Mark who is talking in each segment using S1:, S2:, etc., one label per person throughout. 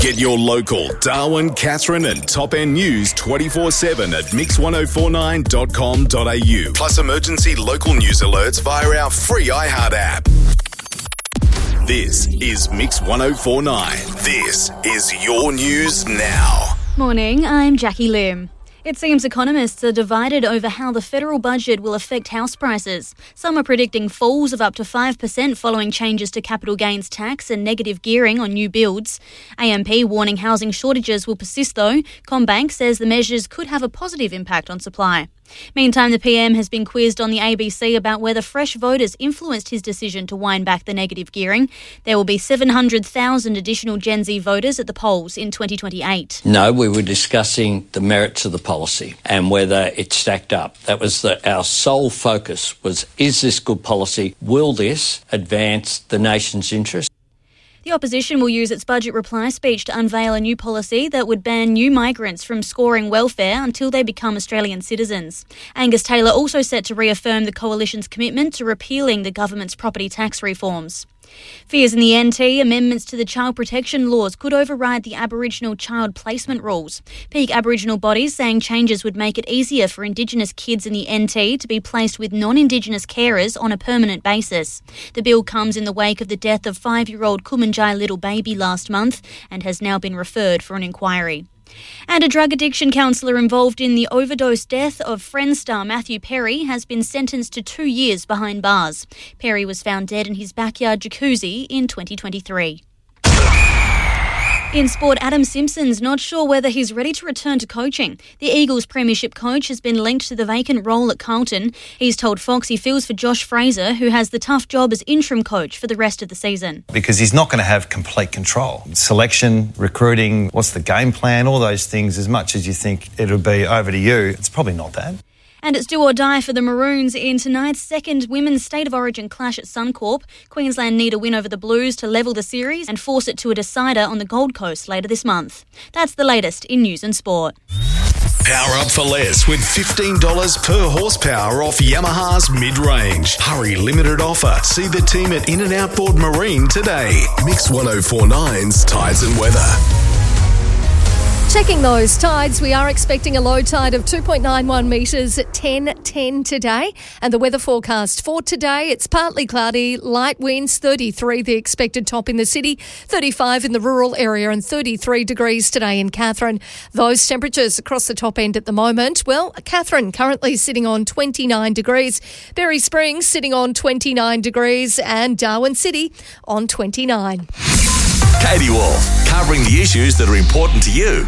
S1: Get your local Darwin, Katherine and Top End news 24/7 at mix1049.com.au. Plus emergency local news alerts via our free iHeart app. This is Mix 1049. This is your news now.
S2: Morning, I'm Jackie Lim. It seems economists are divided over how the federal budget will affect house prices. Some are predicting falls of up to 5% following changes to capital gains tax and negative gearing on new builds. AMP warning housing shortages will persist though. CommBank says the measures could have a positive impact on supply. Meantime, the PM has been quizzed on the ABC about whether fresh voters influenced his decision to wind back the negative gearing. There will be 700,000 additional Gen Z voters at the polls in 2028.
S3: No, we were discussing the merits of the policy and whether it stacked up. That was our sole focus was, is this good policy? Will this advance the nation's interest?
S2: The opposition will use its budget reply speech to unveil a new policy that would ban new migrants from scoring welfare until they become Australian citizens. Angus Taylor also set to reaffirm the coalition's commitment to repealing the government's property tax reforms. Fears in the NT, amendments to the child protection laws could override the Aboriginal child placement rules. Peak Aboriginal bodies saying changes would make it easier for Indigenous kids in the NT to be placed with non-Indigenous carers on a permanent basis. The bill comes in the wake of the death of 5-year-old Kumanjai little baby last month and has now been referred for an inquiry. And a drug addiction counsellor involved in the overdose death of Friends star Matthew Perry has been sentenced to 2 years behind bars. Perry was found dead in his backyard jacuzzi in 2023. In sport, Adam Simpson's not sure whether he's ready to return to coaching. The Eagles premiership coach has been linked to the vacant role at Carlton. He's told Fox he feels for Josh Fraser, who has the tough job as interim coach for the rest of the season.
S4: Because he's not going to have complete control. Selection, recruiting, what's the game plan, all those things, as much as you think it'll be over to you, it's probably not that.
S2: And it's do or die for the Maroons in tonight's second Women's State of Origin clash at Suncorp. Queensland need a win over the Blues to level the series and force it to a decider on the Gold Coast later this month. That's the latest in news and sport.
S1: Power up for less with $15 per horsepower off Yamaha's mid-range. Hurry, limited offer. See the team at In and Outboard Marine today. Mix 1049's Tides and Weather.
S5: Checking those tides, we are expecting a low tide of 2.91 metres at 10:10 today. And the weather forecast for today, it's partly cloudy, light winds, 33 the expected top in the city, 35 in the rural area and 33 degrees today in Katherine. Those temperatures across the top end at the moment, well, Katherine currently sitting on 29 degrees, Berry Springs sitting on 29 degrees and Darwin City on 29.
S1: Katie Wolf, covering the issues that are important to you.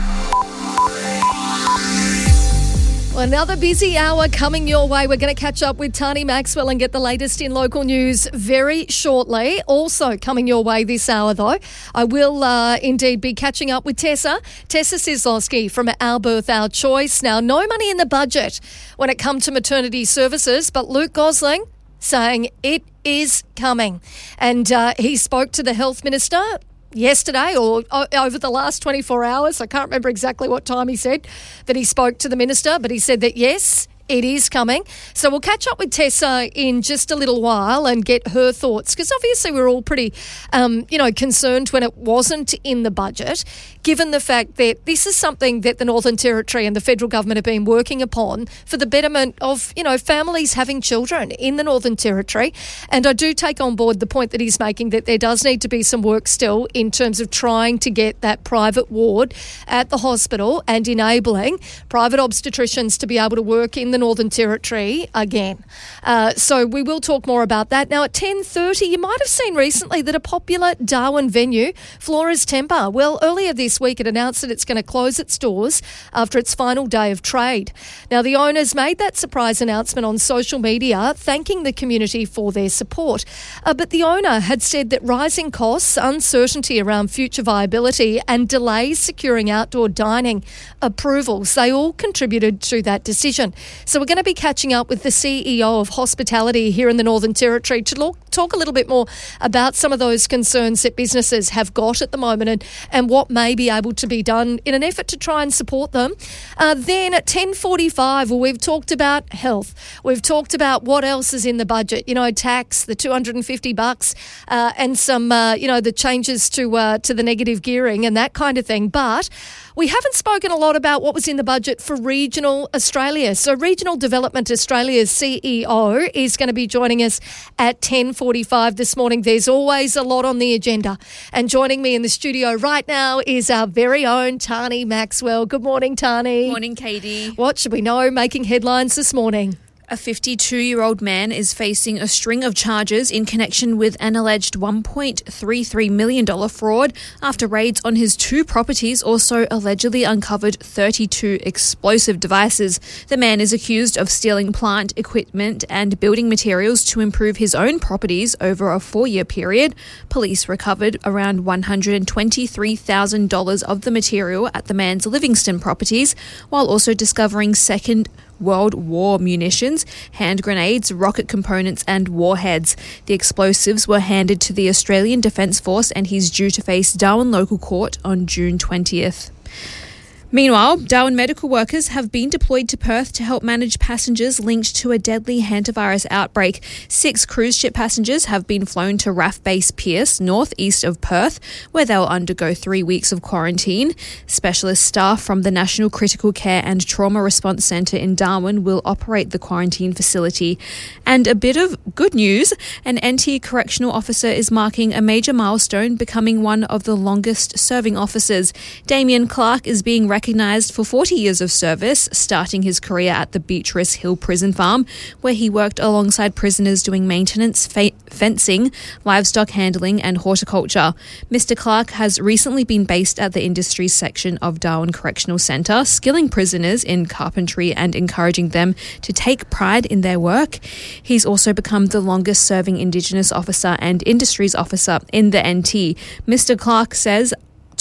S5: Well, another busy hour coming your way. We're going to catch up with Tani Maxwell and get the latest in local news very shortly. Also coming your way this hour, though, I will indeed be catching up with Tessa Sislowski from Our Birth, Our Choice. Now, no money in the budget when it comes to maternity services, but Luke Gosling saying it is coming. And he spoke to the Health Minister yesterday or over the last 24 hours. I can't remember exactly what time he said that he spoke to the minister, but he said that, yes, it is coming. So we'll catch up with Tessa in just a little while and get her thoughts, because obviously we're all pretty, concerned when it wasn't in the budget, given the fact that this is something that the Northern Territory and the federal government have been working upon for the betterment of, families having children in the Northern Territory. And I do take on board the point that he's making that there does need to be some work still in terms of trying to get that private ward at the hospital and enabling private obstetricians to be able to work in the Northern Territory again. So we will talk more about that. Now at 10:30, you might have seen recently that a popular Darwin venue, Flora's Temper, well, earlier this week it announced that it's going to close its doors after its final day of trade. Now the owners made that surprise announcement on social media, thanking the community for their support. But the owner had said that rising costs, uncertainty around future viability and delays securing outdoor dining approvals, they all contributed to that decision. So we're going to be catching up with the CEO of hospitality here in the Northern Territory to talk a little bit more about some of those concerns that businesses have got at the moment and what may be able to be done in an effort to try and support them. Then at 10:45, we've talked about health. We've talked about what else is in the budget, tax, the $250, and some, the changes to the negative gearing and that kind of thing. But we haven't spoken a lot about what was in the budget for Regional Australia. So Regional Development Australia's CEO is going to be joining us at 10:45 this morning. There's always a lot on the agenda. And joining me in the studio right now is our very own Tani Maxwell. Good morning, Tani.
S6: Morning, Katie.
S5: What should we know making headlines this morning?
S6: A 52-year-old man is facing a string of charges in connection with an alleged $1.33 million fraud after raids on his 2 properties also allegedly uncovered 32 explosive devices. The man is accused of stealing plant, equipment and building materials to improve his own properties over a 4-year period. Police recovered around $123,000 of the material at the man's Livingston properties, while also discovering Second World War munitions, hand grenades, rocket components and warheads. The explosives were handed to the Australian Defence Force and he's due to face Darwin Local Court on June 20th. Meanwhile, Darwin medical workers have been deployed to Perth to help manage passengers linked to a deadly hantavirus outbreak. 6 cruise ship passengers have been flown to RAF Base Pearce, northeast of Perth, where they'll undergo 3 weeks of quarantine. Specialist staff from the National Critical Care and Trauma Response Centre in Darwin will operate the quarantine facility. And a bit of good news, an NT correctional officer is marking a major milestone, becoming one of the longest serving officers. Damien Clark is being recognised for 40 years of service, starting his career at the Beatrice Hill Prison Farm, where he worked alongside prisoners doing maintenance, fencing, livestock handling and horticulture. Mr. Clark has recently been based at the industries section of Darwin Correctional Centre, skilling prisoners in carpentry and encouraging them to take pride in their work. He's also become the longest serving Indigenous officer and industries officer in the NT. Mr. Clark says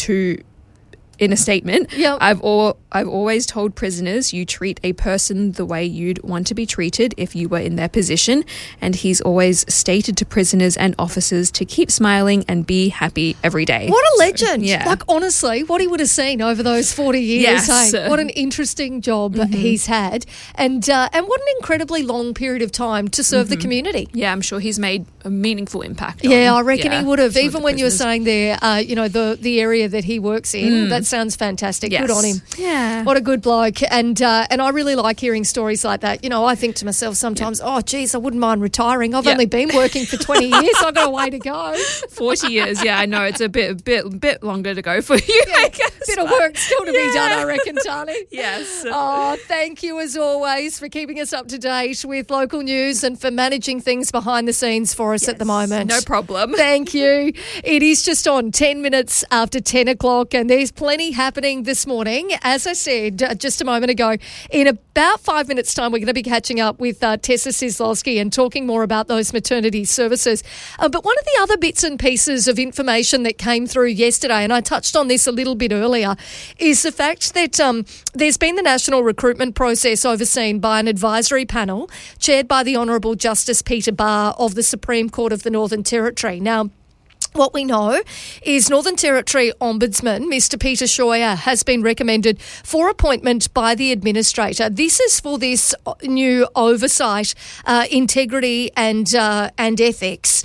S6: in a statement,
S5: Yep.
S6: I've always told prisoners you treat a person the way you'd want to be treated if you were in their position, and he's always stated to prisoners and officers to keep smiling and be happy every day.
S5: What a legend.
S6: Yeah.
S5: Like, honestly, what he would have seen over those 40 years.
S6: Yes.
S5: Hey? What an interesting job he's had. And what an incredibly long period of time to serve the community.
S6: Yeah, I'm sure he's made a meaningful impact.
S5: Yeah, I reckon he would have.
S6: some of
S5: Even
S6: the
S5: when you were
S6: prisoners.
S5: saying there, the area that he works in, that sounds fantastic.
S6: Yes.
S5: Good on him.
S6: Yeah.
S5: What a good bloke. And I really like hearing stories like that. I think to myself sometimes, oh, geez, I wouldn't mind retiring. I've only been working for 20 years. I've got a way to go.
S6: 40 years, yeah, I know. It's a bit longer to go for you, I guess.
S5: Bit of work still to be done, I reckon, Tani.
S6: Yes.
S5: Oh, thank you as always for keeping us up to date with local news and for managing things behind the scenes for us at the moment.
S6: No problem.
S5: Thank you. It is just on 10 minutes after 10 o'clock and there's plenty happening this morning. As I said just a moment ago, in about 5 minutes' time, we're going to be catching up with Tessa Sislowski and talking more about those maternity services. But one of the other bits and pieces of information that came through yesterday, and I touched on this a little bit earlier, is the fact that there's been the national recruitment process overseen by an advisory panel chaired by the Honourable Justice Peter Barr of the Supreme Court of the Northern Territory. Now, what we know is Northern Territory Ombudsman, Mr. Peter Scheuer, has been recommended for appointment by the Administrator. This is for this new oversight, integrity and ethics.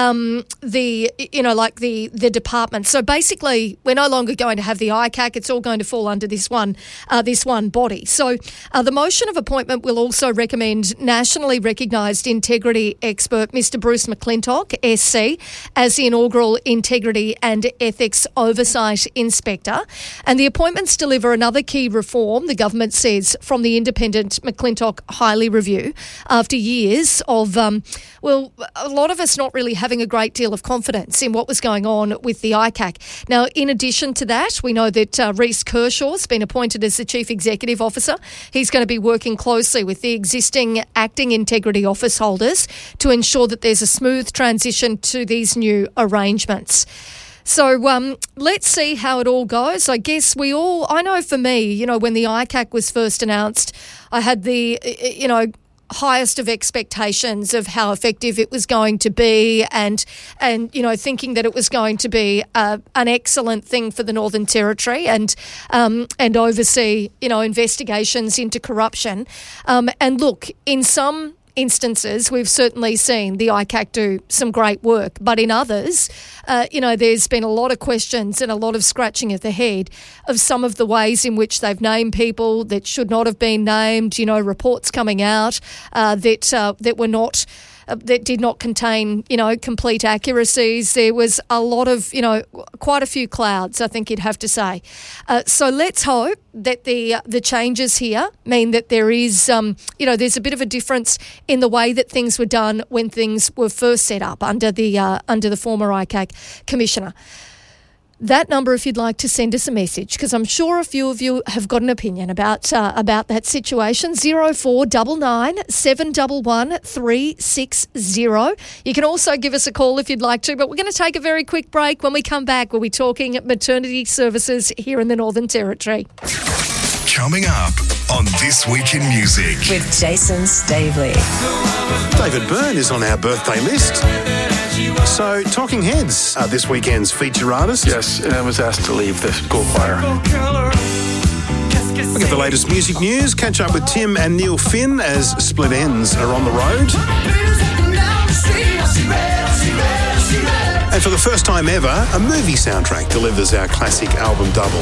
S5: The department. So basically, we're no longer going to have the ICAC. It's all going to fall under this one body. So the motion of appointment will also recommend nationally recognised integrity expert Mr. Bruce McClintock, SC, as the inaugural Integrity and Ethics Oversight Inspector. And the appointments deliver another key reform, the government says, from the independent McClintock Hiley Review after years of, a lot of us not really having a great deal of confidence in what was going on with the ICAC. Now, in addition to that, we know that Reece Kershaw has been appointed as the Chief Executive Officer. He's going to be working closely with the existing acting integrity office holders to ensure that there's a smooth transition to these new arrangements. So let's see how it all goes. I guess I know for me, when the ICAC was first announced, I had the, highest of expectations of how effective it was going to be and thinking that it was going to be an excellent thing for the Northern Territory and oversee, investigations into corruption. And look, in some instances, we've certainly seen the ICAC do some great work, but in others, there's been a lot of questions and a lot of scratching of the head of some of the ways in which they've named people that should not have been named, reports coming out that were not that did not contain, complete accuracies. There was a lot of, quite a few clouds, I think you'd have to say. So let's hope that the changes here mean that there is, there's a bit of a difference in the way that things were done when things were first set up under the former ICAC commissioner. That number, if you'd like to send us a message, because I'm sure a few of you have got an opinion about that situation. 0499 711 360. You can also give us a call if you'd like to, but we're going to take a very quick break. When we come back, we'll be talking maternity services here in the Northern Territory.
S1: Coming up on This Week in Music
S7: with Jason Stavely.
S8: David Byrne is on our birthday list. So, Talking Heads are this weekend's feature artist.
S9: Yes, I was asked to leave the school choir.
S8: We'll get the latest music news, catch up with Tim and Neil Finn as Split Enz are on the road. And for the first time ever, a movie soundtrack delivers our classic album double.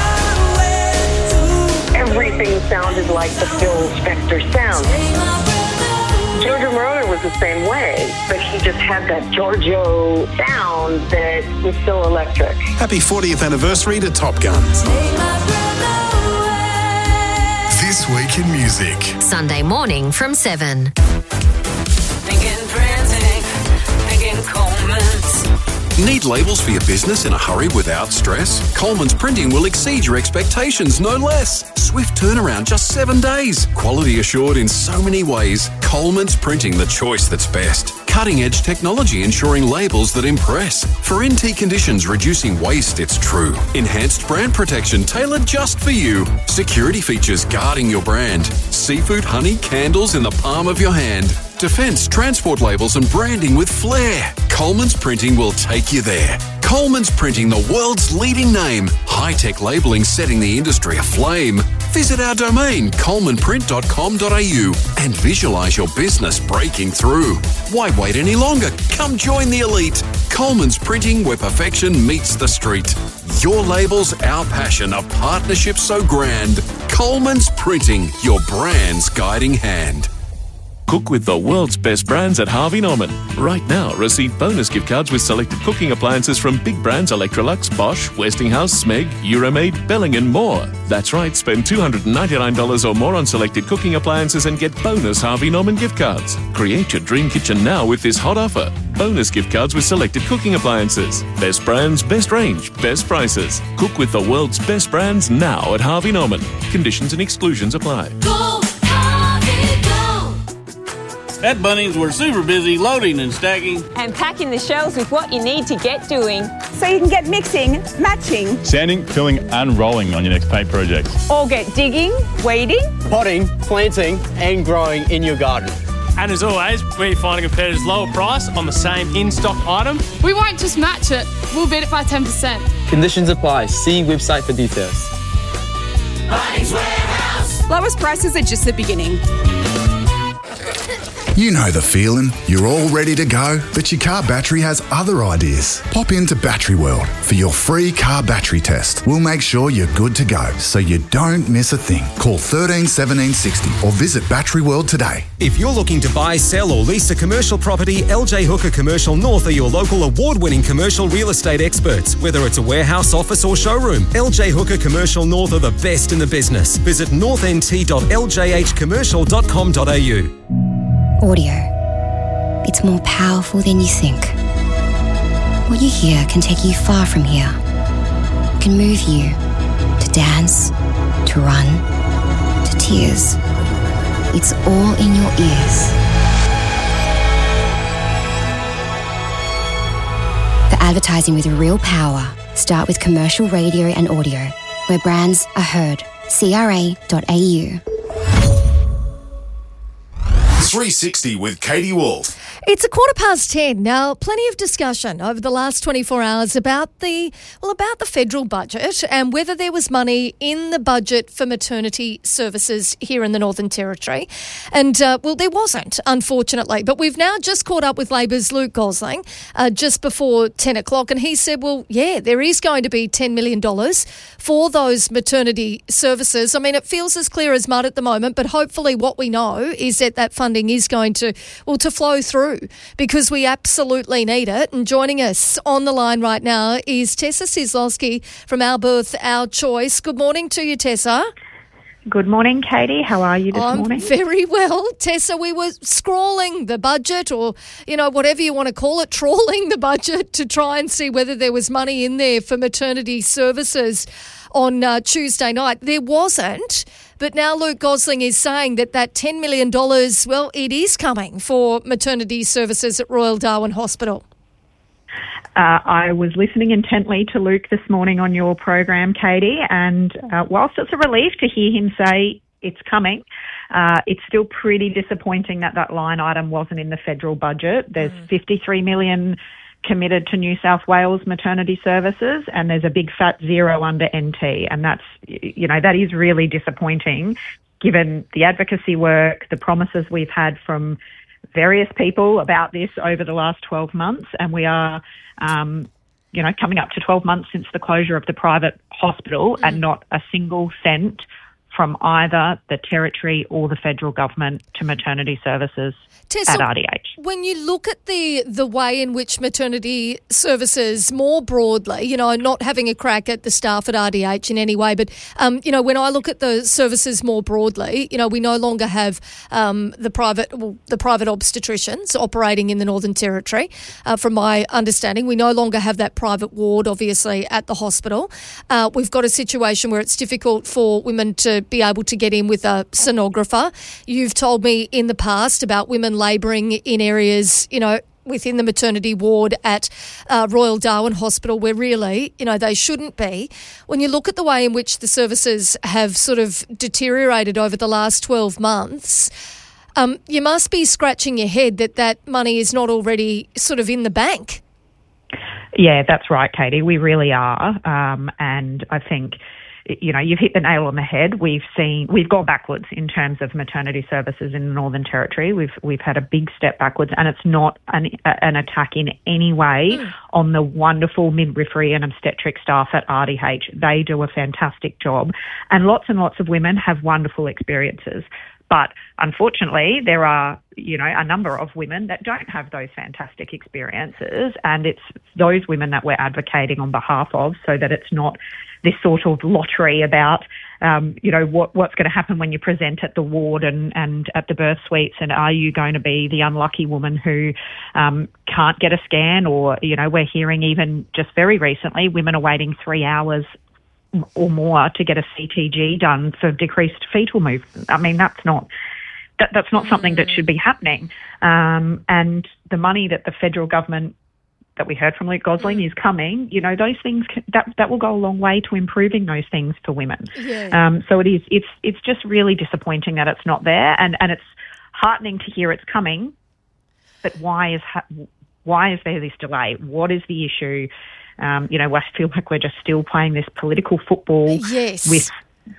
S10: Everything sounded like the Phil Spector sound. Giorgio Moroder was the same way, but he just had that Giorgio sound that was so electric.
S8: Happy 40th anniversary to Top Gun.
S1: This Week in Music.
S7: Sunday morning from 7.
S11: Thinking printing, thinking Coleman's.
S12: Need labels for your business in a hurry without stress? Coleman's Printing will exceed your expectations, no less. Swift turnaround, just 7 days. Quality assured in so many ways. Coleman's Printing, the choice that's best. Cutting-edge technology ensuring labels that impress. For NT conditions, reducing waste, it's true. Enhanced brand protection tailored just for you. Security features guarding your brand. Seafood, honey, candles in the palm of your hand. Defence, transport labels and branding with flair. Coleman's Printing will take you there. Coleman's Printing, the world's leading name. High-tech labelling setting the industry aflame. Visit our domain, colemanprint.com.au, and visualise your business breaking through. Why wait any longer? Come join the elite. Coleman's Printing, where perfection meets the street. Your labels, our passion, a partnership so grand. Coleman's Printing, your brand's guiding hand.
S13: Cook with the world's best brands at Harvey Norman. Right now, receive bonus gift cards with selected cooking appliances from big brands Electrolux, Bosch, Westinghouse, Smeg, Euromaid, Belling and more. That's right, spend $299 or more on selected cooking appliances and get bonus Harvey Norman gift cards. Create your dream kitchen now with this hot offer. Bonus gift cards with selected cooking appliances. Best brands, best range, best prices. Cook with the world's best brands now at Harvey Norman. Conditions and exclusions apply.
S11: Go, Harvey, go!
S14: At Bunnings, we're super busy loading and stacking.
S15: And packing the shelves with what you need to get doing.
S16: So you can get mixing, matching.
S17: Sanding, filling and rolling on your next paint project.
S15: Or get digging, weeding.
S18: Potting, planting and growing in your garden.
S19: And as always, we're finding a competitor's lower price on the same in-stock item.
S20: We won't just match it, we'll beat it by 10%.
S18: Conditions apply. See website for details.
S11: Bunnings Warehouse.
S16: Lowest prices are just the beginning.
S1: You know the feeling. You're all ready to go, but your car battery has other ideas. Pop into Battery World for your free car battery test. We'll make sure you're good to go, so you don't miss a thing. Call 13 17 60 or visit Battery World today.
S21: If you're looking to buy, sell or lease a commercial property, LJ Hooker Commercial North are your local award-winning commercial real estate experts. Whether it's a warehouse, office or showroom, LJ Hooker Commercial North are the best in the business. Visit northnt.ljhcommercial.com.au.
S22: Audio. It's more powerful than you think. What you hear can take you far from here. It can move you to dance, to run, to tears. It's all in your ears. The advertising with real power, start with commercial radio and audio, where brands are heard. CRA.au.
S1: 360 with Katie Wolf.
S5: It's 10:15 now. Plenty of discussion over the last 24 hours about the federal budget and whether there was money in the budget for maternity services here in the Northern Territory. And, there wasn't, unfortunately. But we've now just caught up with Labor's Luke Gosling just before 10 o'clock. And he said, well, yeah, there is going to be $10 million for those maternity services. I mean, it feels as clear as mud at the moment, but hopefully what we know is that funding is going to flow through, because we absolutely need it. And joining us on the line right now is Tessa Sislowski from Our Birth, Our Choice. Good morning to you, Tessa.
S3: Good morning, Katie. How are you this morning?
S5: Very well. Tessa, we were scrolling the budget, or, whatever you want to call it, trawling the budget to try and see whether there was money in there for maternity services on Tuesday night. There wasn't. But now Luke Gosling is saying that $10 million, well, it is coming for maternity services at Royal Darwin Hospital.
S3: I was listening intently to Luke this morning on your program, Katie, and whilst it's a relief to hear him say it's coming, it's still pretty disappointing that line item wasn't in the federal budget. There's $53 million committed to New South Wales maternity services, and there's a big fat zero under NT, and that's, that is really disappointing given the advocacy work, the promises we've had from various people about this over the last 12 months, and we are, coming up to 12 months since the closure of the private hospital and not a single cent from either the Territory or the federal government to maternity services
S5: Tessa,
S3: at RDH.
S5: When you look at the way in which maternity services more broadly, not having a crack at the staff at RDH in any way, but, when I look at the services more broadly, we no longer have the private obstetricians operating in the Northern Territory. From my understanding, we no longer have that private ward, obviously, at the hospital. We've got a situation where it's difficult for women to be able to get in with a sonographer. You've told me in the past about women labouring in areas, within the maternity ward at Royal Darwin Hospital where really, they shouldn't be. When you look at the way in which the services have sort of deteriorated over the last 12 months, you must be scratching your head that money is not already sort of in the bank.
S3: Yeah, that's right, Katie. We really are. And I think, you've hit the nail on the head. We've gone backwards in terms of maternity services in the Northern Territory. We've had a big step backwards, and it's not an attack in any way on the wonderful midwifery and obstetric staff at RDH. They do a fantastic job, and lots of women have wonderful experiences. But unfortunately, there are, a number of women that don't have those fantastic experiences, and it's those women that we're advocating on behalf of, so that it's not this sort of lottery about, what's going to happen when you present at the ward and at the birth suites, and are you going to be the unlucky woman who can't get a scan, or, we're hearing even just very recently women are waiting 3 hours or more to get a CTG done for decreased fetal movement. I mean, that's not something that should be happening. And the money that the federal government, that we heard from Luke Gosling, is coming, those things that will go a long way to improving those things for women.
S5: Yeah.
S3: So it's just really disappointing that it's not there, and it's heartening to hear it's coming. But why is there this delay? What is the issue? I feel like we're just still playing this political football with,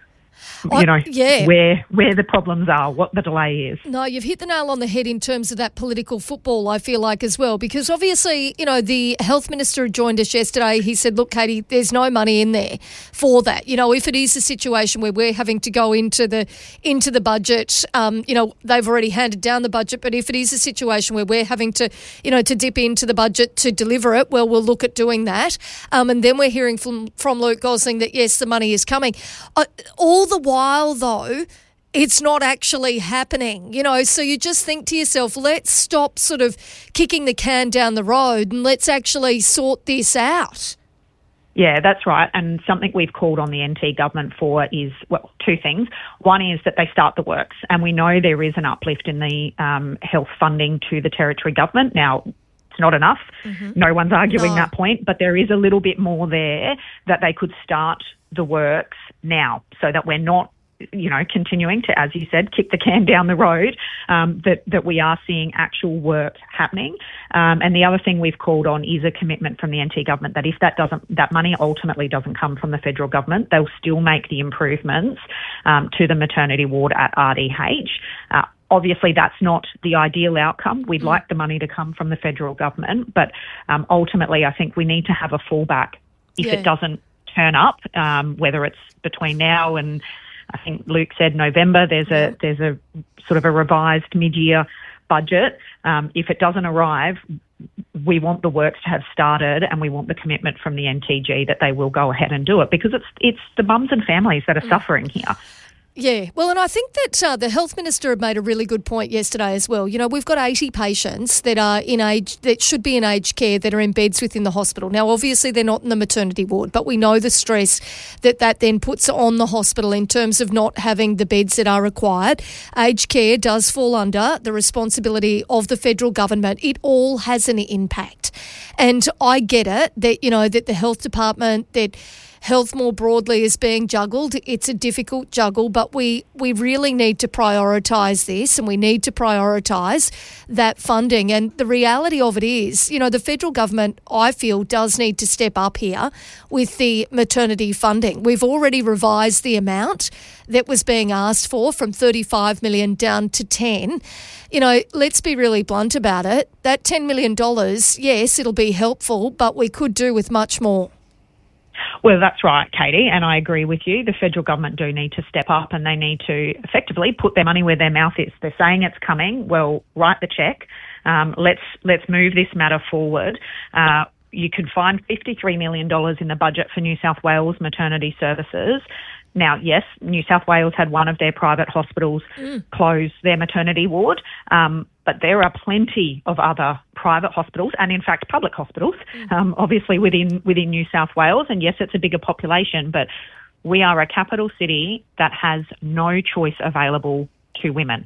S3: where the problems are, what the delay is.
S5: No, you've hit the nail on the head in terms of that political football, I feel like, as well, because obviously, the health minister joined us yesterday. He said, look, Katie, there's no money in there for that. If it is a situation where we're having to go into the budget, they've already handed down the budget, but if it is a situation where we're having to, to dip into the budget to deliver it, well, we'll look at doing that. And then we're hearing from Luke Gosling that, yes, the money is coming. All the while, though, it's not actually happening, so you just think to yourself, let's stop sort of kicking the can down the road and let's actually sort this out.
S3: Yeah, that's right. And something we've called on the NT government for is, two things. One is that they start the works, and we know there is an uplift in the health funding to the Territory government. Now, It's not enough. No one's arguing
S5: No.
S3: that point, but there is a little bit more there that they could start the works now so that we're not, continuing to, as you said, kick the can down the road, that we are seeing actual work happening. And the other thing we've called on is a commitment from the NT government that if that money ultimately doesn't come from the federal government, they'll still make the improvements to the maternity ward at RDH. Obviously, that's not the ideal outcome. We'd like the money to come from the federal government, but ultimately, I think we need to have a fallback if it doesn't turn up, whether it's between now and, I think Luke said November, there's a sort of a revised mid-year budget. If it doesn't arrive, we want the works to have started and we want the commitment from the NTG that they will go ahead and do it because it's the mums and families that are suffering here.
S5: Yeah, well, and I think that the Health Minister had made a really good point yesterday as well. We've got 80 patients that are that should be in aged care that are in beds within the hospital. Now, obviously, they're not in the maternity ward, but we know the stress that then puts on the hospital in terms of not having the beds that are required. Aged care does fall under the responsibility of the federal government. It all has an impact. And I get it that, that the health department, that health more broadly is being juggled. It's a difficult juggle, but we really need to prioritise this and we need to prioritise that funding. And the reality of it is, the federal government, I feel, does need to step up here with the maternity funding. We've already revised the amount that was being asked for from 35 million down to 10. Let's be really blunt about it. That $10 million, yes, it'll be helpful, but we could do with much more.
S3: Well, that's right, Katie, and I agree with you. The federal government do need to step up and they need to effectively put their money where their mouth is. They're saying it's coming. Well, write the check. Let's move this matter forward. You could find $53 million in the budget for New South Wales maternity services. Now, yes, New South Wales had one of their private hospitals close their maternity ward, but there are plenty of other private hospitals and, in fact, public hospitals, obviously within New South Wales. And, yes, it's a bigger population, but we are a capital city that has no choice available to women.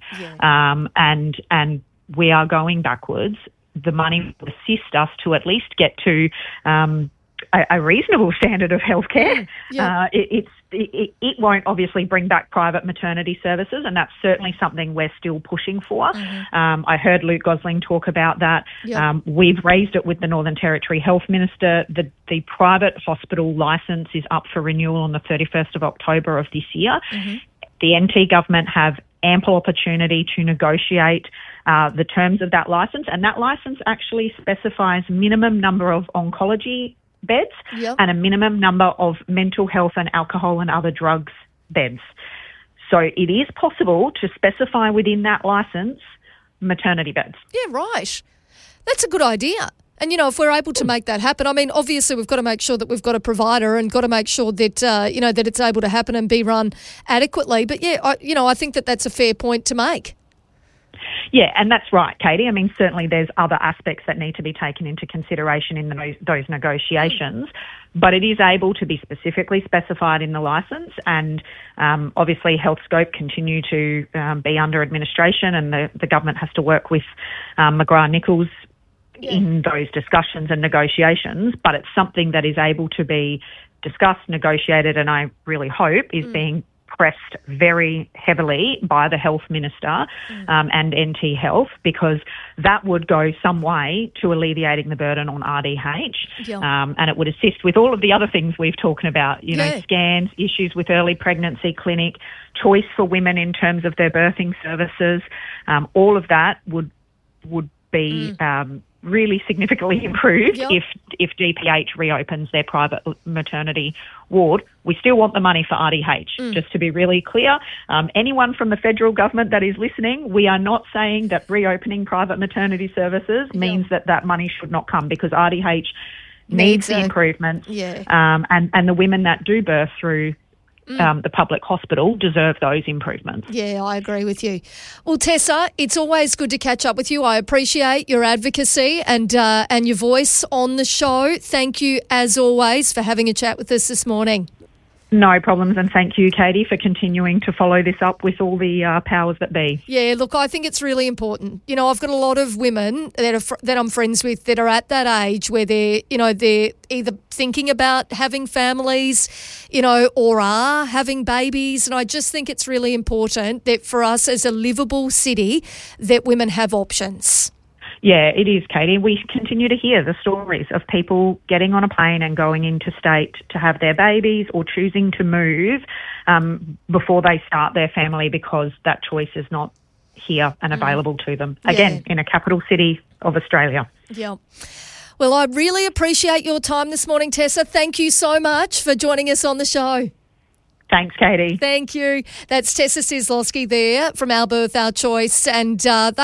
S3: And we are going backwards. The money will assist us to at least get to a reasonable standard of healthcare. It won't obviously bring back private maternity services, and that's certainly something we're still pushing for. I heard Luke Gosling talk about that. We've raised it with the Northern Territory Health Minister. The private hospital licence is up for renewal on the 31st of October of this year. The NT government have ample opportunity to negotiate the terms of that licence, and that licence actually specifies minimum number of oncology beds and a minimum number of mental health and alcohol and other drugs beds. So it is possible to specify within that licence maternity beds.
S5: Yeah, right. That's a good idea. And, if we're able to make that happen, I mean, obviously we've got to make sure that we've got a provider and got to make sure that, that it's able to happen and be run adequately. But, I think that that's a fair point to make.
S3: Yeah, and that's right, Katie. I mean, certainly there's other aspects that need to be taken into consideration in those negotiations, but it is able to be specifically specified in the licence, and obviously Healthscope continue to be under administration, and the government has to work with McGrath-Nichols in those discussions and negotiations, but it's something that is able to be discussed, negotiated, and I really hope is being pressed very heavily by the Health Minister and NT Health, because that would go some way to alleviating the burden on RDH, and it would assist with all of the other things we've talked about, scans, issues with early pregnancy clinic, choice for women in terms of their birthing services. All of that would be really significantly improved if DPH reopens their private maternity ward. We still want the money for RDH, just to be really clear. Anyone from the federal government that is listening, we are not saying that reopening private maternity services means that money should not come, because RDH needs the improvements. And the women that do birth through the public hospital deserve those improvements.
S5: Yeah, I agree with you. Well, Tessa, it's always good to catch up with you. I appreciate your advocacy and your voice on the show. Thank you, as always, for having a chat with us this morning.
S3: No problems, and thank you, Katie, for continuing to follow this up with all the powers that be.
S5: Yeah, look, I think it's really important. You know, I've got a lot of women that I'm friends with that are at that age where they're either thinking about having families, or are having babies. And I just think it's really important that for us as a livable city that women have options.
S3: Yeah, it is, Katie. We continue to hear the stories of people getting on a plane and going interstate to have their babies or choosing to move before they start their family because that choice is not here and available to them. Again, in a capital city of Australia.
S5: Yeah. Well, I really appreciate your time this morning, Tessa. Thank you so much for joining us on the show.
S3: Thanks, Katie.
S5: Thank you. That's Tessa Sislowski there from Our Birth, Our Choice, and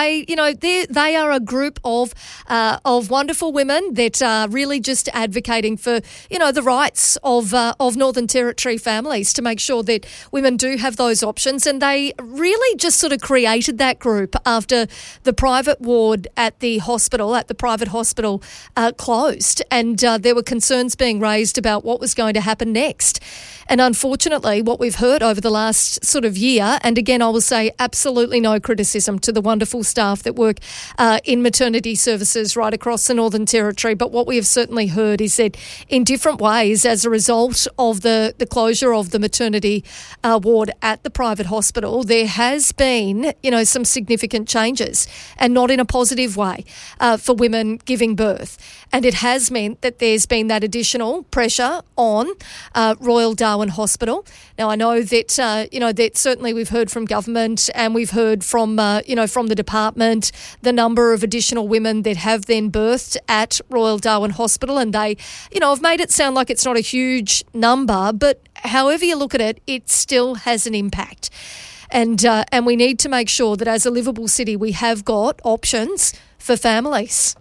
S5: they are a group of wonderful women that are really just advocating for the rights of Northern Territory families to make sure that women do have those options. And they really just sort of created that group after the private ward at the private hospital closed, and there were concerns being raised about what was going to happen next. And unfortunately, what we've heard over the last sort of year, and again, I will say absolutely no criticism to the wonderful staff that work in maternity services right across the Northern Territory, but what we have certainly heard is that in different ways, as a result of the closure of the maternity ward at the private hospital, there has been, some significant changes, and not in a positive way for women giving birth. And it has meant that there's been that additional pressure on Royal Darwin Hospital. Now, I know that, that certainly we've heard from government and we've heard from, from the department, the number of additional women that have then birthed at Royal Darwin Hospital. And they, have made it sound like it's not a huge number, but however you look at it, it still has an impact. And we need to make sure that as a livable city, we have got options for families.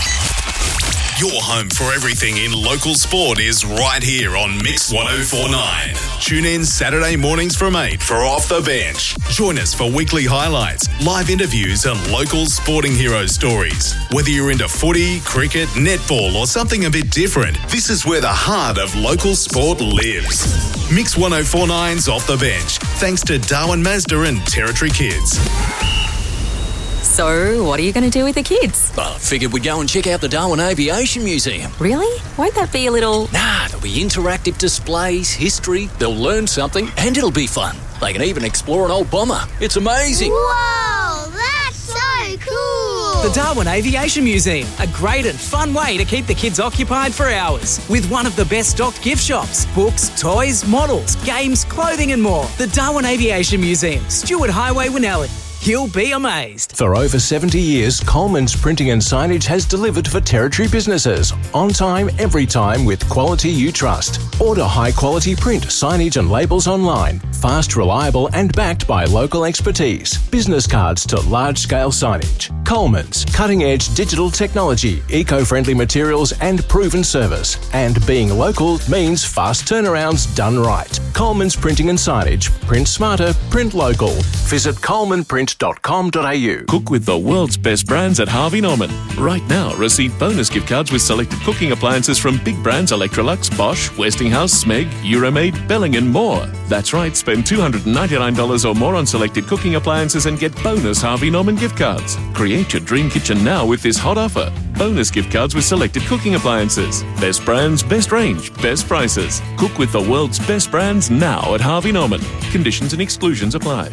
S1: Your home for everything in local sport is right here on Mix 104.9. Tune in Saturday mornings from 8 for Off the Bench. Join us for weekly highlights, live interviews and local sporting hero stories. Whether you're into footy, cricket, netball or something a bit different, this is where the heart of local sport lives. Mix 104.9's Off the Bench, thanks to Darwin Mazda and Territory Kids.
S2: So, what are you going to do with the kids?
S4: I figured we'd go and check out the Darwin Aviation Museum.
S2: Really? Won't that be a little...
S4: Nah, there'll be interactive displays, history, they'll learn something, and it'll be fun. They can even explore an old bomber. It's amazing.
S11: Whoa, that's so cool.
S23: The Darwin Aviation Museum, a great and fun way to keep the kids occupied for hours. With one of the best stocked gift shops, books, toys, models, games, clothing and more. The Darwin Aviation Museum, Stewart Highway, Winnelli. You'll be amazed.
S24: For over 70 years, Coleman's Printing and Signage has delivered for Territory businesses. On time, every time, with quality you trust. Order high-quality print, signage and labels online. Fast, reliable and backed by local expertise. Business cards to large-scale signage. Coleman's, cutting-edge digital technology, eco-friendly materials and proven service. And being local means fast turnarounds done right. Coleman's Printing and Signage. Print smarter, print local. Visit colemanprint.com.au.
S13: Cook with the world's best brands at Harvey Norman. Right now, receive bonus gift cards with selected cooking appliances from big brands Electrolux, Bosch, Westinghouse, Smeg, Euromaid, Belling and more. That's right, spend $299 or more on selected cooking appliances and get bonus Harvey Norman gift cards. Create your dream kitchen now with this hot offer. Bonus gift cards with selected cooking appliances. Best brands, best range, best prices. Cook with the world's best brands now at Harvey Norman. Conditions and exclusions apply.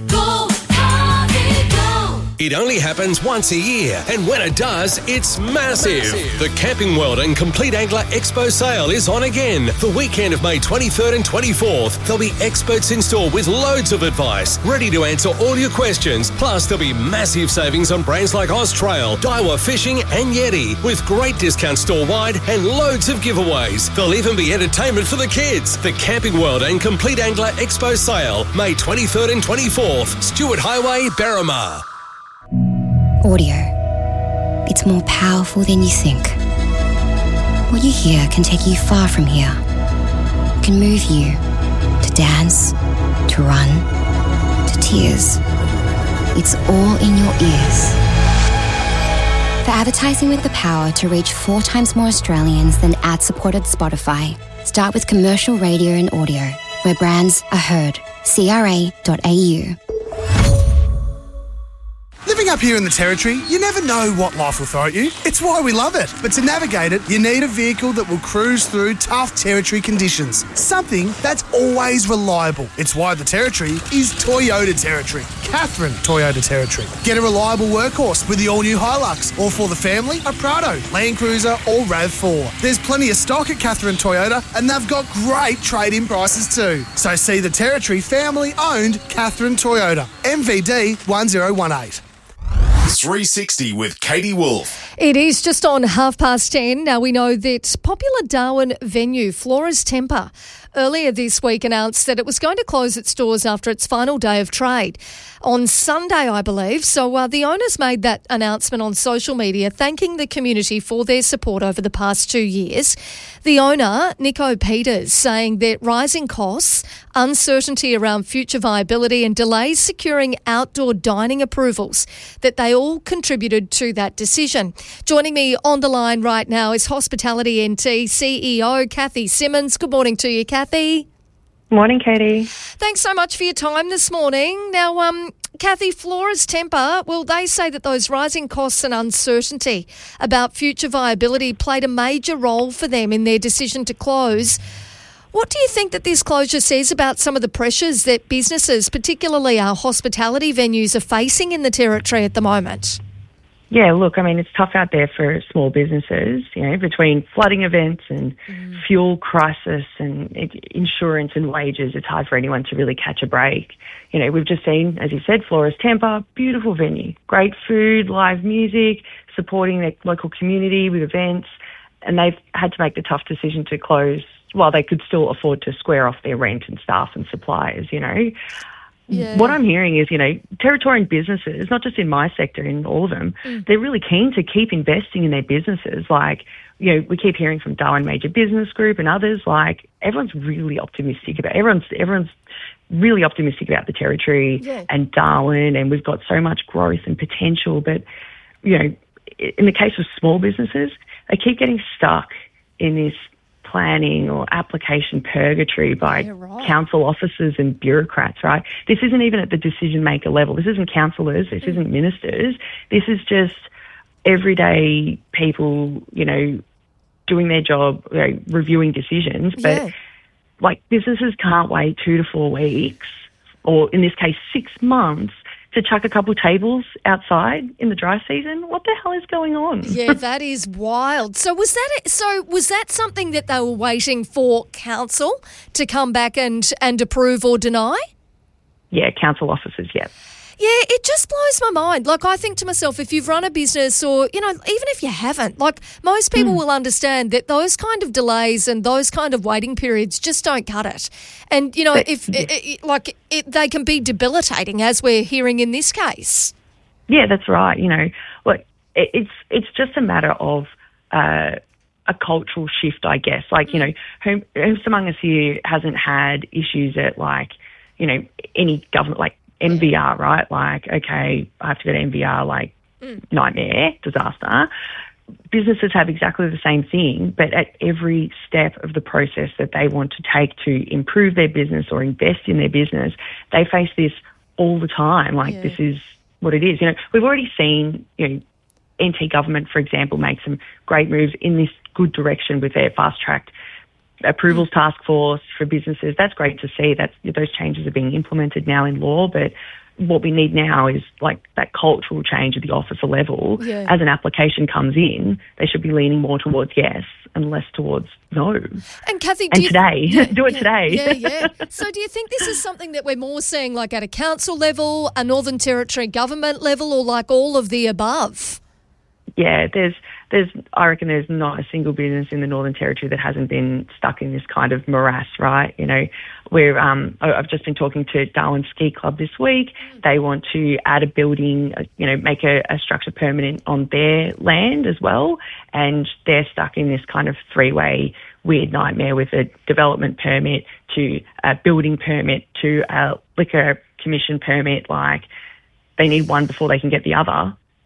S25: It only happens once a year, and when it does, it's massive. The Camping World and Complete Angler Expo sale is on again. The weekend of May 23rd and 24th, there'll be experts in store with loads of advice, ready to answer all your questions. Plus, there'll be massive savings on brands like Austrail, Daiwa Fishing and Yeti, with great discounts store-wide and loads of giveaways. There'll even be entertainment for the kids. The Camping World and Complete Angler Expo sale, May 23rd and 24th, Stewart Highway, Berrimah.
S22: Audio. It's more powerful than you think. What you hear can take you far from here. It can move you to dance, to run, to tears. It's all in your ears. For advertising with the power to reach 4 times more Australians than ad-supported Spotify, start with commercial radio and audio. where brands are heard. CRA.au.
S6: Living up here in the Territory, you never know what life will throw at you. It's why we love it. But to navigate it, you need a vehicle that will cruise through tough Territory conditions. Something that's always reliable. It's why the Territory is Toyota Territory. Catherine Toyota Territory. Get a reliable workhorse with the all-new Hilux, or for the family, a Prado, Land Cruiser or RAV4. There's plenty of stock at Catherine Toyota, and they've got great trade-in prices too. So see the Territory family-owned Catherine Toyota. MVD 1018.
S1: 360 with Katie Wolf.
S5: It is just on 10:30. Now we know that popular Darwin venue Flora's Temper earlier this week announced that it was going to close its doors after its final day of trade on Sunday, I believe. So the owners made that announcement on social media, thanking the community for their support over the past 2 years. The owner, Nico Peters, saying that rising costs, uncertainty around future viability and delays securing outdoor dining approvals, that they all contributed to that decision. Joining me on the line right now is Hospitality NT CEO Kathy Simmons. Good morning to you, Kathy.
S7: Morning, Katie.
S5: Thanks so much for your time this morning. Now, Kathy, Flora's Temper, well, they say that those rising costs and uncertainty about future viability played a major role for them in their decision to close. What do you think that this closure says about some of the pressures that businesses, particularly our hospitality venues, are facing in the Territory at the moment?
S7: Yeah, look, I mean, it's tough out there for small businesses, you know, between flooding events and fuel crisis and insurance and wages. It's hard for anyone to really catch a break. You know, we've just seen, as you said, Flora's Temper, beautiful venue, great food, live music, supporting their local community with events, and they've had to make the tough decision to close while they could still afford to square off their rent and staff and suppliers, you know. Yeah. What I'm hearing is, you know, Territorian businesses, not just in my sector, in all of them, they're really keen to keep investing in their businesses. Like, you know, we keep hearing from Darwin Major Business Group and others, like, everyone's really optimistic about, everyone's really optimistic about the Territory and Darwin, and we've got so much growth and potential. But, you know, in the case of small businesses, they keep getting stuck in this planning or application purgatory by council officers and bureaucrats, right? This isn't even at the decision maker level. This isn't councillors. This isn't ministers. This is just everyday people, you know, doing their job, you know, reviewing decisions. But like, businesses can't wait 2 to 4 weeks, or in this case 6 months, to chuck a couple tables outside in the dry season. What the hell is going on?
S5: Yeah, that is wild. So was that something that they were waiting for council to come back and approve or deny?
S7: Yeah, council officers, yeah.
S5: Yeah, it just blows my mind. Like, I think to myself, if you've run a business or, you know, even if you haven't, like, most people will understand that those kind of delays and those kind of waiting periods just don't cut it. And, you know, they can be debilitating, as we're hearing in this case.
S7: Yeah, that's right. You know, look, it's just a matter of a cultural shift, I guess. Like, you know, who's among us here hasn't had issues at, like, you know, any government, like, MVR, right? Like, okay, I have to go to MVR, like, nightmare, disaster. Businesses have exactly the same thing, but at every step of the process that they want to take to improve their business or invest in their business, they face this all the time. Like, this is what it is. You know, we've already seen, you know, NT government, for example, make some great moves in this good direction with their fast-tracked approvals task force for businesses. That's great to see. Those changes are being implemented now in law, but what we need now is like that cultural change at the officer level. Yeah. As an application comes in, they should be leaning more towards yes and less towards no.
S5: And Kathy,
S7: do it today.
S5: Yeah. So do you think this is something that we're more seeing like at a council level, a Northern Territory government level, or like all of the above?
S7: Yeah, I reckon there's not a single business in the Northern Territory that hasn't been stuck in this kind of morass, right? You know, I've just been talking to Darwin Ski Club this week. They want to add a building, you know, make a structure permanent on their land as well, and they're stuck in this kind of three-way weird nightmare with a development permit to a building permit to a liquor commission permit. Like, they need one before they can get the other.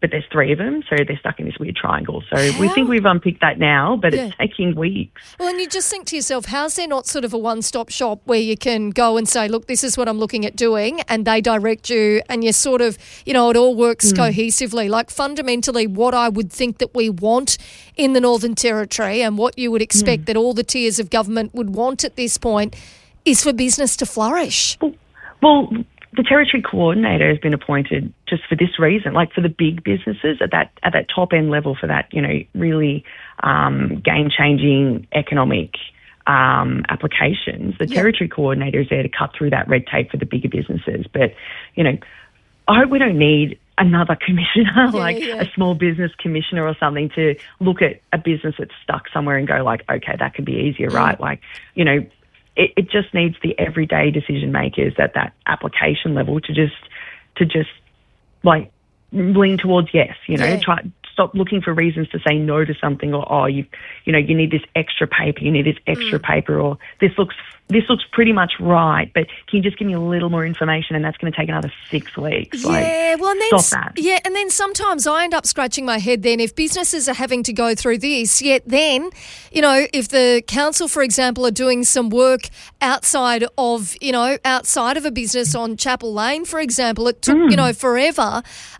S7: but there's 3 of them, so they're stuck in this weird triangle. So we think we've unpicked that now, but it's taking weeks.
S5: Well, and you just think to yourself, how's there not sort of a one-stop shop where you can go and say, look, this is what I'm looking at doing, and they direct you, and you sort of, it all works cohesively. Like fundamentally what I would think that we want in the Northern Territory and what you would expect that all the tiers of government would want at this point is for business to flourish.
S7: Well, the Territory Coordinator has been appointed just for this reason, like for the big businesses at that top end level, for that, really game-changing economic applications. The Territory Coordinator is there to cut through that red tape for the bigger businesses. But, I hope we don't need another commissioner, a small business commissioner or something, to look at a business that's stuck somewhere and go like, okay, that could be easier, right? Like, it just needs the everyday decision makers at that application level to just like lean towards yes, stop looking for reasons to say no to something, or you need this extra paper, you need this extra paper, or this looks pretty much right, but can you just give me a little more information? And that's going to take another 6 weeks. Stop that.
S5: Yeah, and then sometimes I end up scratching my head then if businesses are having to go through this, yet then, if the council, for example, are doing some work outside of a business on Chapel Lane, for example, it took, forever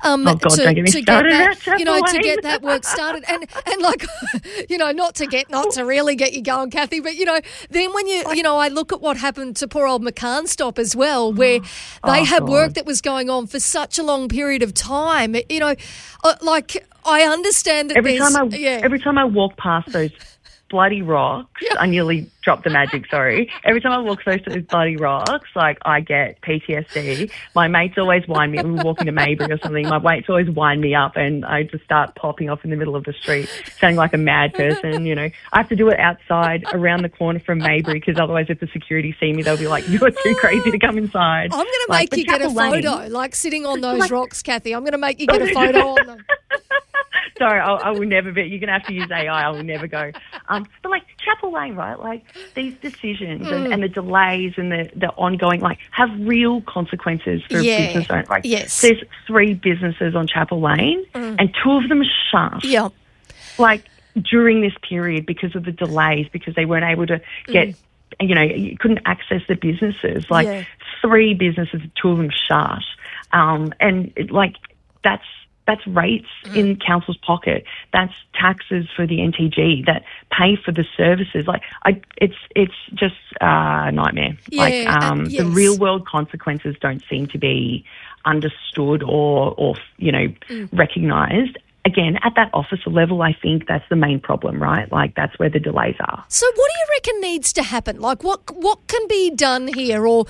S5: to get that work started. And like, not to really get you going, Kathy, but, then when I look at what happened to poor old McCarnstop as well, where they had work that was going on for such a long period of time. I understand that
S7: every time I walk past those bloody rocks, I nearly dropped the magic, sorry. Every time I walk close to those bloody rocks, I get PTSD. My mates always wind me up. We're walking to Maybury or something. My mates always wind me up, and I just start popping off in the middle of the street, sounding like a mad person, I have to do it outside, around the corner from Maybury, because otherwise if the security see me, they'll be like, you're too crazy to come inside.
S5: I'm going to make you get a photo, sitting on those rocks, Kathy. I'm going to make you get a photo on them.
S7: Sorry, I will never be. You're going to have to use AI. I will never go. But Chapel Lane, right? These decisions and the delays and the ongoing, have real consequences for business owners. There's 3 businesses on Chapel Lane, and 2 of them shut. Yeah. During this period because of the delays, because they weren't able to get. You couldn't access the businesses. 3 businesses, 2 of them shut, that's rates in council's pocket. That's taxes for the NTG that pay for the services. It's just a nightmare. The real world consequences don't seem to be understood or recognised. Again, at that officer level, I think that's the main problem, right? That's where the delays are.
S5: So what do you reckon needs to happen? What can be done here? Or,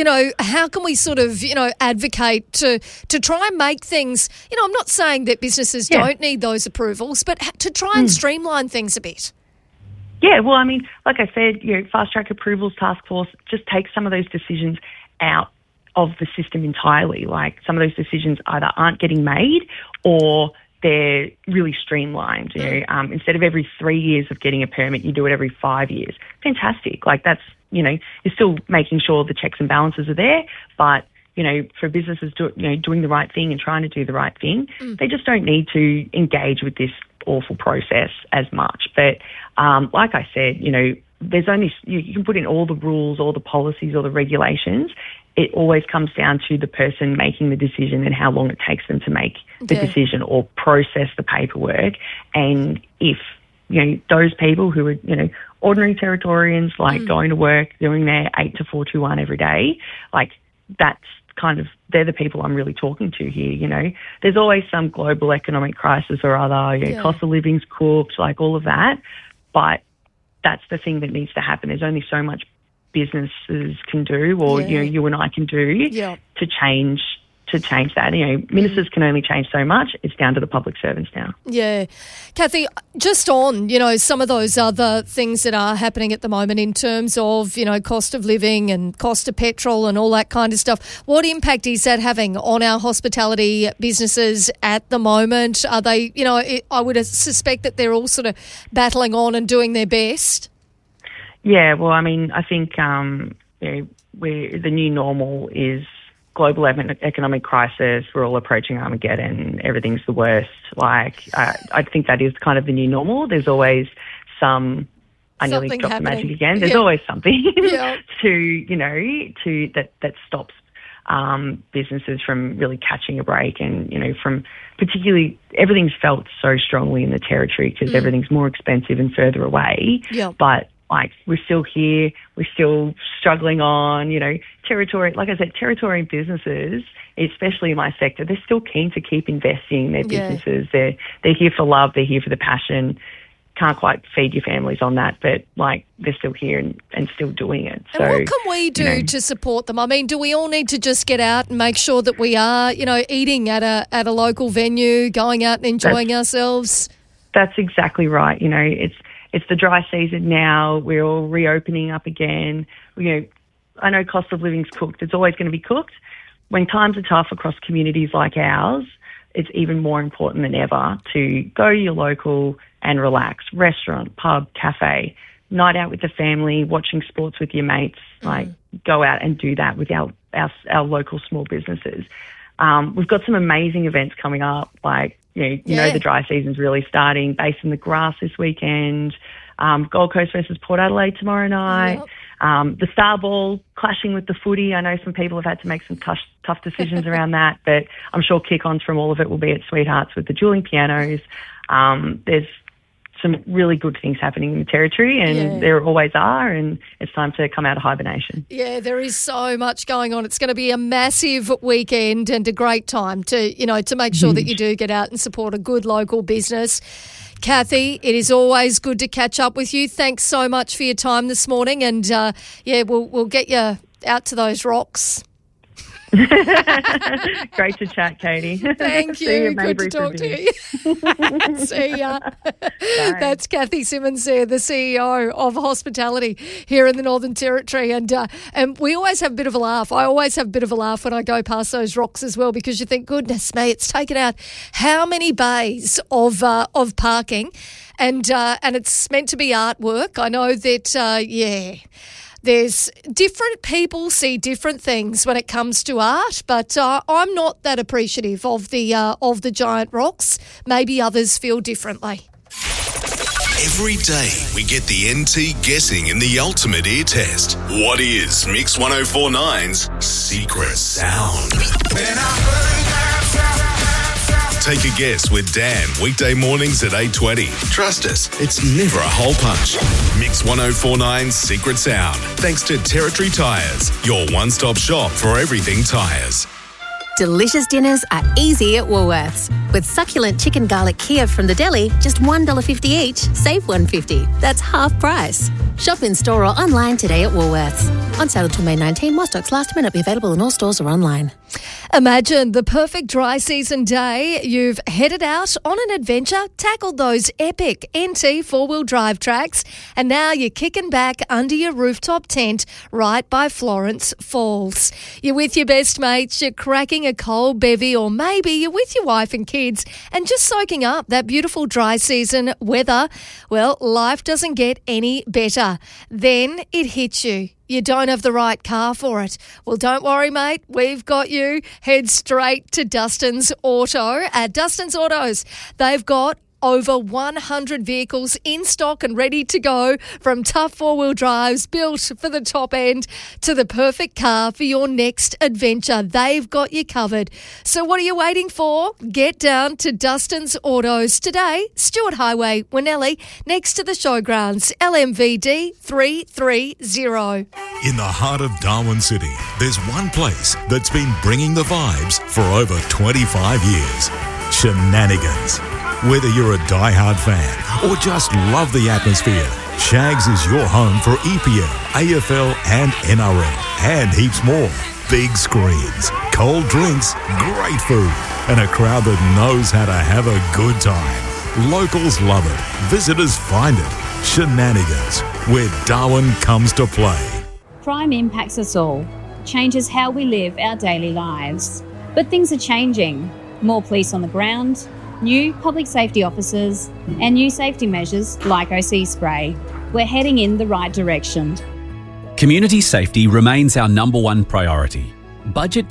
S5: how can we sort of, advocate to try and make things, I'm not saying that businesses don't need those approvals, but to try and streamline things a bit.
S7: Yeah, well, I mean, like I said, Fast Track Approvals Task Force just takes some of those decisions out of the system entirely. Some of those decisions either aren't getting made or they're really streamlined. Instead of every 3 years of getting a permit, you do it every 5 years. Fantastic. That's, you're still making sure the checks and balances are there, but, for businesses doing the right thing and trying to do the right thing, they just don't need to engage with this awful process as much. But like I said, there's only, you can put in all the rules, all the policies, all the regulations. It always comes down to the person making the decision and how long it takes them to make the decision or process the paperwork. And if, those people who are, ordinary Territorians, going to work, doing their 8 to 4 to 1 every day, that's kind of, they're the people I'm really talking to here, There's always some global economic crisis or other, cost of living's cooked, all of that. But that's the thing that needs to happen. There's only so much businesses can do, or you and I can do to change that. Ministers can only change so much. It's down to the public servants now.
S5: Yeah. Kathy, just on, some of those other things that are happening at the moment in terms of, cost of living and cost of petrol and all that kind of stuff, what impact is that having on our hospitality businesses at the moment? Are they, I would suspect that they're all sort of battling on and doing their best. Yeah,
S7: well, I mean, I think the new normal is global economic crisis. We're all approaching Armageddon. Everything's the worst. Like, I think that is kind of the new normal. There's always some... I nearly
S5: Something
S7: dropped the
S5: happening.
S7: magic again. There's
S5: Yeah.
S7: always something
S5: Yeah.
S7: that stops businesses from really catching a break, and from particularly everything's felt so strongly in the Territory because everything's more expensive and further away.
S5: Yeah.
S7: But like, we're still here, we're still struggling on. Territory, like I said, Territory businesses, especially in my sector, they're still keen to keep investing in their
S5: Yeah.
S7: businesses. They're here for love, they're here for the passion. Can't quite feed your families on that, but like, they're still here and still doing it.
S5: And what can we do to support them? I mean, do we all need to just get out and make sure that we are, eating at a local venue, going out and enjoying ourselves?
S7: That's exactly right. It's the dry season now. We're all reopening up again. I know cost of living's cooked. It's always going to be cooked. When times are tough across communities like ours, it's even more important than ever to go to your local and relax. Restaurant, pub, cafe, night out with the family, watching sports with your mates. Like, go out and do that with our local small businesses. We've got some amazing events coming up. Like, the dry season's really starting. Base in the Grass this weekend. Gold Coast versus Port Adelaide tomorrow night. Yep. The Star Ball clashing with the footy. I know some people have had to make some tough decisions around that, but I'm sure kick-ons from all of it will be at Sweethearts with the dueling pianos. There's some really good things happening in the Territory, and there always are, and it's time to come out of hibernation.
S5: Yeah, there is so much going on. It's going to be a massive weekend and a great time to make sure that you do get out and support a good local business. Kathy, it is always good to catch up with you. Thanks so much for your time this morning, and we'll get you out to those rocks.
S7: Great to chat, Katie.
S5: Thank you. Good to talk to you. See ya. That's Kathy Simmons there, the CEO of Hospitality here in the Northern Territory. And we always have a bit of a laugh. I always have a bit of a laugh when I go past those rocks as well, because you think, goodness me, it's taken out how many bays of parking, and it's meant to be artwork. I know that, there's different people see different things when it comes to art, but I'm not that appreciative of the giant rocks. Maybe others feel differently.
S1: Every day we get the NT guessing in the ultimate ear test. What is Mix 104.9's secret sound? Take a guess with Dan, weekday mornings at 8:20. Trust us, it's never a hole punch. Mix 104.9's secret sound. Thanks to Territory Tyres, your one-stop shop for everything tyres.
S8: Delicious dinners are easy at Woolworths. With succulent chicken garlic Kiev from the deli, just $1.50 each, save $1.50. That's half price. Shop in store or online today at Woolworths. On sale until May 19, while stocks last, may not be available in all stores or online.
S5: Imagine the perfect dry season day. You've headed out on an adventure, tackled those epic NT four-wheel drive tracks, and now you're kicking back under your rooftop tent right by Florence Falls. You're with your best mates, you're cracking a cold bevy, or maybe you're with your wife and kids and just soaking up that beautiful dry season weather. Well, life doesn't get any better. Then it hits you. You don't have the right car for it. Well, don't worry, mate. We've got you. Head straight to Dustin's Auto. At Dustin's Autos, they've got over 100 vehicles in stock and ready to go, from tough four-wheel drives built for the top end to the perfect car for your next adventure. They've got you covered. So what are you waiting for? Get down to Dustin's Autos today, Stewart Highway, Winnelly, next to the showgrounds, LMVD 330.
S9: In the heart of Darwin City, there's one place that's been bringing the vibes for over 25 years. Shenanigans. Whether you're a die-hard fan or just love the atmosphere, Shags is your home for EPL, AFL and NRL, and heaps more. Big screens, cold drinks, great food, and a crowd that knows how to have a good time. Locals love it. Visitors find it. Shenanigans, where Darwin comes to play.
S10: Crime impacts us all, changes how we live our daily lives. But things are changing. More police on the ground, new public safety officers, and new safety measures like OC spray. We're heading in the right direction.
S12: Community safety remains our number one priority. Budget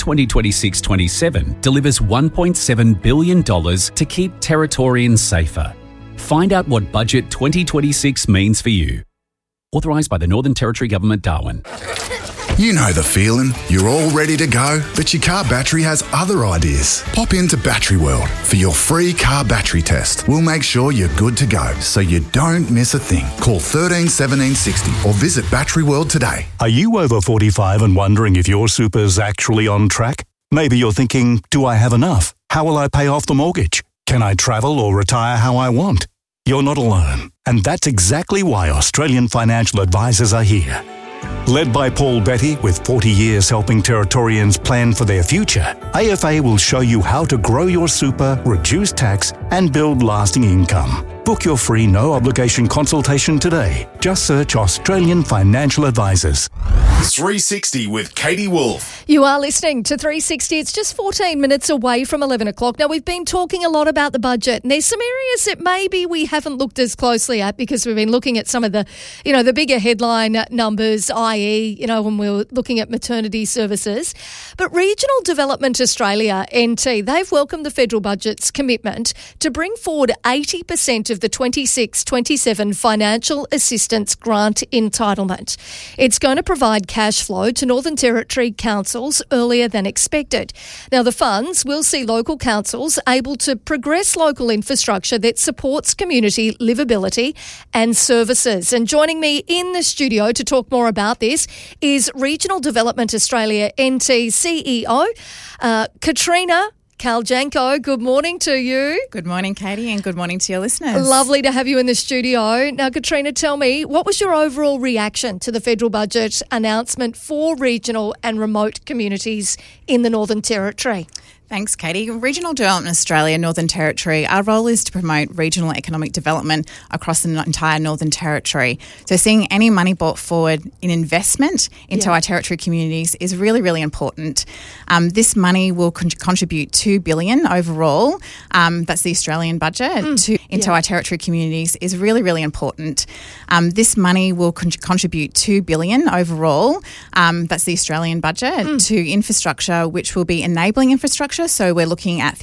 S12: 2026-27 delivers $1.7 billion to keep Territorians safer. Find out what Budget 2026 means for you. Authorised by the Northern Territory Government, Darwin.
S14: You know the feeling. You're all ready to go, but your car battery has other ideas. Pop into Battery World for your free car battery test. We'll make sure you're good to go, so you don't miss a thing. Call 13 17 60 or visit Battery World today.
S15: Are you over 45 and wondering if your super's actually on track? Maybe you're thinking, do I have enough? How will I pay off the mortgage? Can I travel or retire how I want? You're not alone. And that's exactly why Australian financial advisors are here. Led by Paul Betty, with 40 years helping Territorians plan for their future, AFA will show you how to grow your super, reduce tax, and build lasting income. Book your free no-obligation consultation today. Just search Australian Financial Advisors.
S1: 360 with Katie Wolf.
S5: You are listening to 360. It's just 14 minutes away from 11 o'clock. Now, we've been talking a lot about the budget, and there's some areas that maybe we haven't looked as closely at because we've been looking at some of the, the bigger headline numbers, i.e., when we were looking at maternity services. But Regional Development Australia, NT, they've welcomed the federal budget's commitment to bring forward 80% of the 26-27 financial assistance grant entitlement. It's going to provide cash flow to Northern Territory councils earlier than expected. Now, the funds will see local councils able to progress local infrastructure that supports community livability and services. And joining me in the studio to talk more about this is Regional Development Australia NT CEO, Katrina Kaljanko. Good morning to you.
S17: Good morning, Katie, and good morning to your listeners.
S5: Lovely to have you in the studio. Now, Katrina, tell me, what was your overall reaction to the federal budget announcement for regional and remote communities in the Northern Territory?
S17: Thanks, Katie. Regional Development Australia, Northern Territory, our role is to promote regional economic development across the entire Northern Territory. So seeing any money brought forward in investment into our Territory communities is really, really important. This money will contribute $2 billion overall. That's the Australian budget into our Territory communities is really, really important. This money will contribute $2 billion overall. That's the Australian budget to infrastructure, which will be enabling infrastructure. So we're looking at